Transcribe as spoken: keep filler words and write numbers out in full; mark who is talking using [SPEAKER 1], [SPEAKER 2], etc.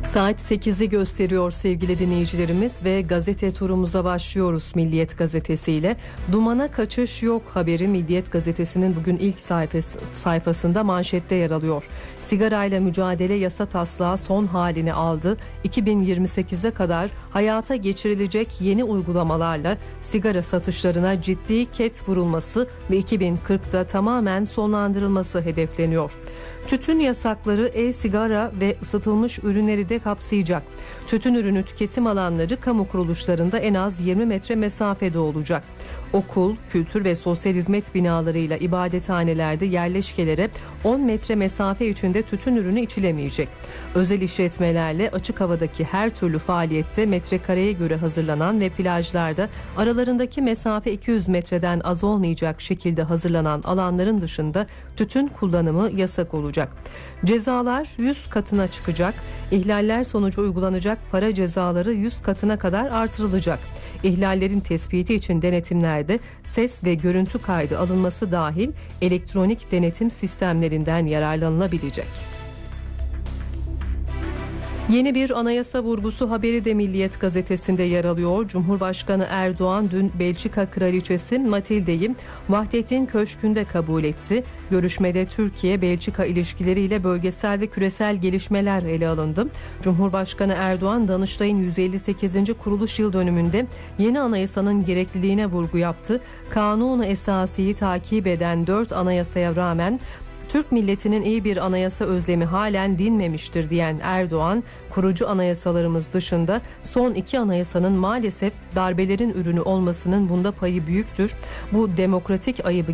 [SPEAKER 1] Saat sekizi gösteriyor sevgili dinleyicilerimiz ve gazete turumuza başlıyoruz Milliyet gazetesiyle. Dumana kaçış yok haberi Milliyet gazetesinin bugün ilk sayfası, sayfasında manşette yer alıyor. Sigarayla mücadele yasa taslağı son halini aldı. iki bin yirmi sekize kadar hayata geçirilecek yeni uygulamalarla sigara satışlarına ciddi ket vurulması ve iki bin kırkta tamamen sonlandırılması hedefleniyor. Tütün yasakları e-sigara ve ısıtılmış ürünleri de kapsayacak. Tütün ürünü tüketim alanları kamu kuruluşlarında en az yirmi metre mesafede olacak. Okul, kültür ve sosyal hizmet binalarıyla ibadethanelerde yerleşkelere on metre mesafe içinde tütün ürünü içilemeyecek. Özel işletmelerle açık havadaki her türlü faaliyette metrekareye göre hazırlanan ve plajlarda aralarındaki mesafe iki yüz metreden az olmayacak şekilde hazırlanan alanların dışında tütün kullanımı yasak olacak. Cezalar yüz katına çıkacak. İhlaller sonucu uygulanacak para cezaları yüz katına kadar artırılacak. İhlallerin tespiti için denetimlerde ses ve görüntü kaydı alınması dahil elektronik denetim sistemlerinden yararlanılabilecek. Yeni bir anayasa vurgusu haberi de Milliyet gazetesinde yer alıyor. Cumhurbaşkanı Erdoğan dün Belçika Kraliçesi Matilde'yi Vahdettin Köşkü'nde kabul etti. Görüşmede Türkiye-Belçika ilişkileriyle bölgesel ve küresel gelişmeler ele alındı. Cumhurbaşkanı Erdoğan Danıştay'ın yüz elli sekizinci kuruluş yıl dönümünde yeni anayasanın gerekliliğine vurgu yaptı. Kanun-u Esasi'yi takip eden dört anayasaya rağmen Türk milletinin iyi bir anayasa özlemi halen dinmemiştir diyen Erdoğan, kurucu anayasalarımız dışında son iki anayasanın maalesef darbelerin ürünü olmasının bunda payı büyüktür. Bu demokratik ayıbı